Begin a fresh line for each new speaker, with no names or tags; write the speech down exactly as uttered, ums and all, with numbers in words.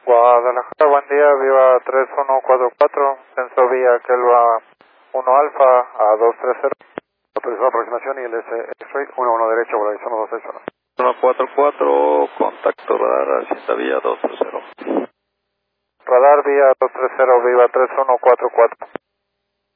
Guadalajara, buen día, viva tres uno cuatro cuatro, censo vía Kelva uno Alfa a dos tres cero. Autorizó aproximación y el X-Ray uno uno derecho, volación dos seis uno.
uno cuatro cuatro, contacto radar, Hacienda vía dos tres cero.
Radar vía dos tres cero, viva tres uno cuatro cuatro.